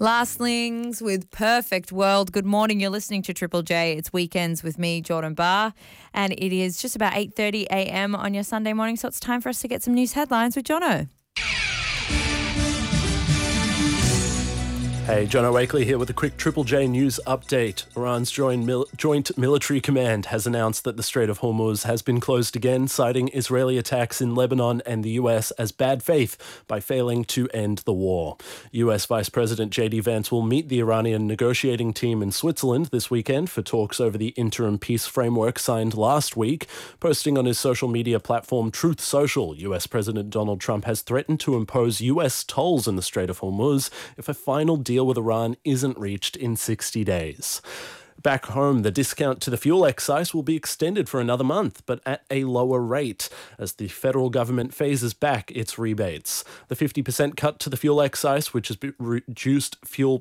Lastlings with Perfect World. Good morning. You're listening to Triple J. It's Weekends with me, Jordan Barr, and it is just about 8:30 a.m. on your Sunday morning, so it's time for us to get some news headlines with Jono. Hey, Jono Wakely here with a quick Triple J news update. Iran's Joint Military Command has announced that the Strait of Hormuz has been closed again, citing Israeli attacks in Lebanon and the US as bad faith by failing to end the war. US Vice President J.D. Vance will meet the Iranian negotiating team in Switzerland this weekend for talks over the interim peace framework signed last week. Posting on his social media platform Truth Social, US President Donald Trump has threatened to impose US tolls in the Strait of Hormuz if a final deal with Iran isn't reached in 60 days. Back home, the discount to the fuel excise will be extended for another month, but at a lower rate, as the federal government phases back its rebates. The 50% cut to the fuel excise, which has reduced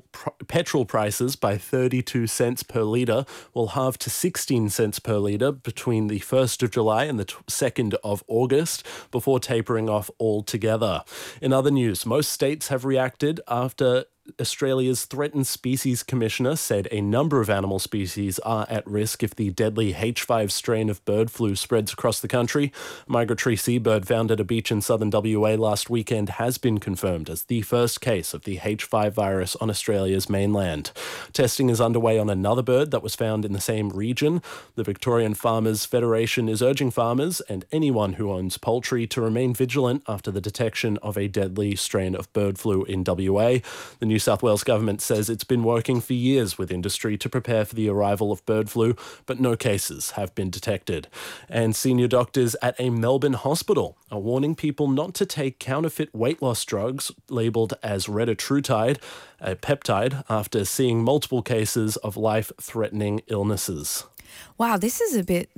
petrol prices by 32 cents per litre, will halve to 16 cents per litre between the 1st of July and the 2nd of August, before tapering off altogether. In other news, most states have reacted after Australia's Threatened Species Commissioner said a number of animal species are at risk if the deadly H5 strain of bird flu spreads across the country. A migratory seabird found at a beach in southern WA last weekend has been confirmed as the first case of the H5 virus on Australia's mainland. Testing is underway on another bird that was found in the same region. The Victorian Farmers Federation is urging farmers and anyone who owns poultry to remain vigilant after the detection of a deadly strain of bird flu in WA. The New South Wales government says it's been working for years with industry to prepare for the arrival of bird flu, but no cases have been detected. And senior doctors at a Melbourne hospital are warning people not to take counterfeit weight loss drugs labelled as retatrutide, a peptide, after seeing multiple cases of life-threatening illnesses. Wow, this is a bit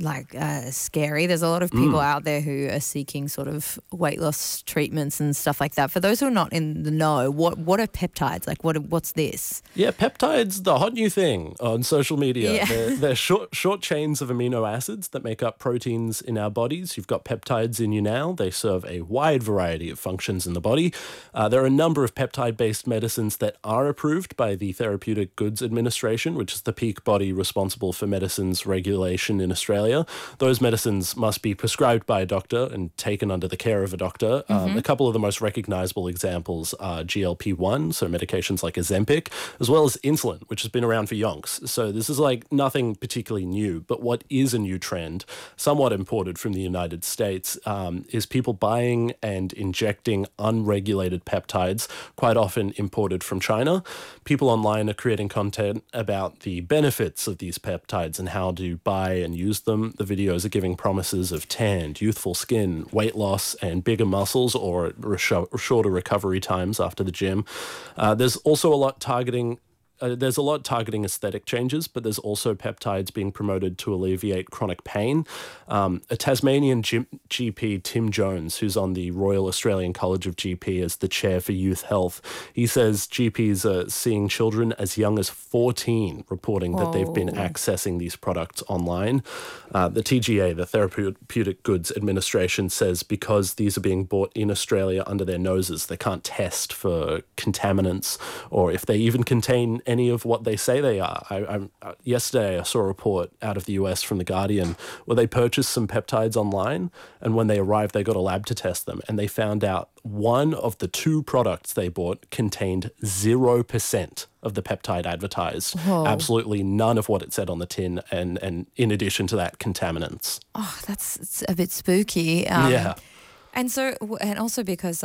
scary. There's a lot of people out there who are seeking sort of weight loss treatments and stuff like that. For those who are not in the know, what are peptides? What's this? Yeah, peptides, the hot new thing on social media. Yeah. They're short chains of amino acids that make up proteins in our bodies. You've got peptides in you now. They serve a wide variety of functions in the body. There are a number of peptide-based medicines that are approved by the Therapeutic Goods Administration, which is the peak body responsible for medicines regulation in Australia. Those medicines must be prescribed by a doctor and taken under the care of a doctor. A couple of the most recognizable examples are GLP-1, so medications like Ozempic, as well as insulin, which has been around for yonks. So this is nothing particularly new, but what is a new trend, somewhat imported from the United States, is people buying and injecting unregulated peptides, quite often imported from China. People online are creating content about the benefits of these peptides and how to buy and use them. The videos are giving promises of tanned, youthful skin, weight loss, and bigger muscles, or shorter recovery times after the gym. There's also a lot targeting aesthetic changes, but there's also peptides being promoted to alleviate chronic pain. A Tasmanian GP, Tim Jones, who's on the Royal Australian College of GP as the chair for youth health, he says GPs are seeing children as young as 14 reporting that they've been accessing these products online. The TGA, the Therapeutic Goods Administration, says because these are being bought in Australia under their noses, they can't test for contaminants or if they even contain any of what they say they are. Yesterday I saw a report out of the US from The Guardian where they purchased some peptides online, and when they arrived they got a lab to test them, and they found out one of the two products they bought contained 0% of the peptide advertised. Whoa. Absolutely none of what it said on the tin, and in addition to that, contaminants. Oh, it's a bit spooky. Yeah. And also because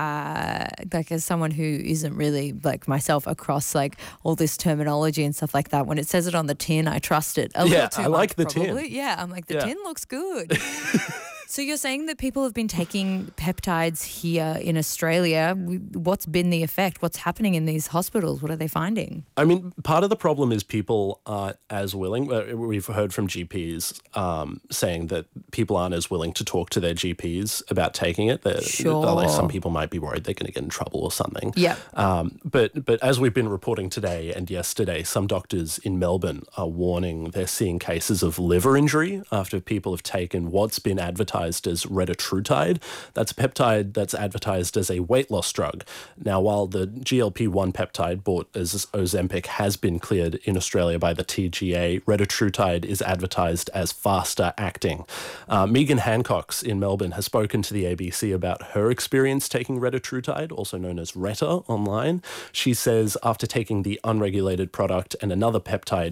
as someone who isn't really like myself across all this terminology and stuff like that, when it says it on the tin, I trust it a little too much. I like the probably. tin. Yeah, I'm like, the tin looks good. So you're saying that people have been taking peptides here in Australia. What's been the effect? What's happening in these hospitals? What are they finding? I mean, part of the problem is people aren't as willing. We've heard from GPs saying that people aren't as willing to talk to their GPs about taking it. Sure. Some people might be worried they're going to get in trouble or something. Yeah. But as we've been reporting today and yesterday, some doctors in Melbourne are warning they're seeing cases of liver injury after people have taken what's been advertised advertised as retatrutide. That's a peptide that's advertised as a weight loss drug. Now, while the GLP-1 peptide bought as Ozempic has been cleared in Australia by the TGA, retatrutide is advertised as faster acting. Megan Hancox in Melbourne has spoken to the ABC about her experience taking retatrutide, also known as Reta, online. She says after taking the unregulated product and another peptide,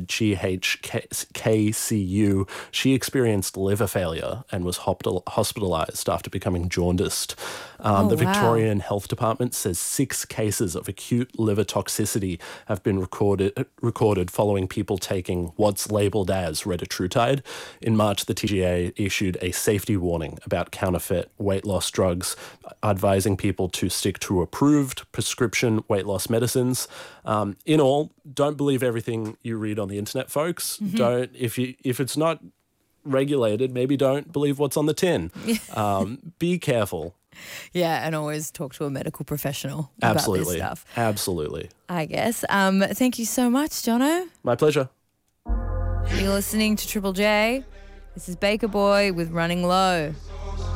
GHKCU, she experienced liver failure and was hospitalised after becoming jaundiced. The Victorian Health Department says 6 cases of acute liver toxicity have been recorded following people taking what's labelled as retatrutide. In March, the TGA issued a safety warning about counterfeit weight loss drugs, advising people to stick to approved prescription weight loss medicines. In all, don't believe everything you read on the internet, folks. Don't if it's not regulated, maybe don't believe what's on the tin. Be careful. Yeah, and always talk to a medical professional Absolutely. about this stuff. Absolutely. I guess. Thank you so much, Jono. My pleasure. You're listening to Triple J. This is Baker Boy with Running Low.